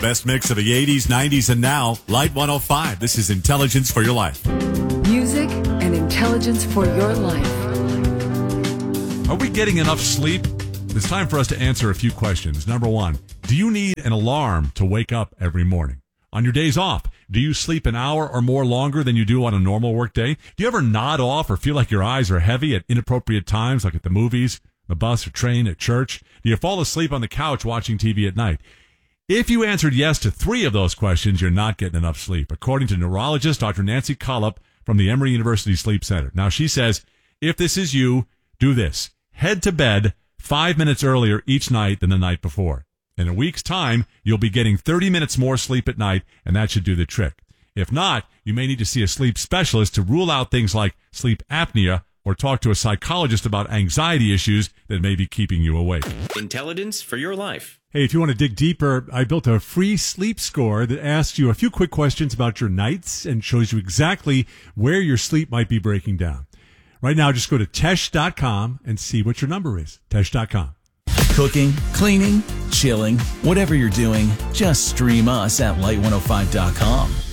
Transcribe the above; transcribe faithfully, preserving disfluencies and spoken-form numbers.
best mix of the eighties, nineties, and now. Light one oh five. This is Intelligence for Your Life. Music and intelligence for your life. Are we getting enough sleep? It's time for us to answer a few questions. Number one, do you need an alarm to wake up every morning? On your days off, do you sleep an hour or more longer than you do on a normal work day? Do you ever nod off or feel like your eyes are heavy at inappropriate times, like at the movies, the bus or train, at church? Do you fall asleep on the couch watching T V at night? If you answered yes to three of those questions, you're not getting enough sleep, according to neurologist Doctor Nancy Cullop from the Emory University Sleep Center. Now, she says, if this is you, do this. Head to bed five minutes earlier each night than the night before. In a week's time, you'll be getting thirty minutes more sleep at night, and that should do the trick. If not, you may need to see a sleep specialist to rule out things like sleep apnea or talk to a psychologist about anxiety issues that may be keeping you awake. Intelligence for your life. Hey, if you want to dig deeper, I built a free sleep score that asks you a few quick questions about your nights and shows you exactly where your sleep might be breaking down. Right now, just go to tesh dot com and see what your number is. tesh dot com. Cooking, cleaning, chilling, whatever you're doing, just stream us at light one oh five dot com.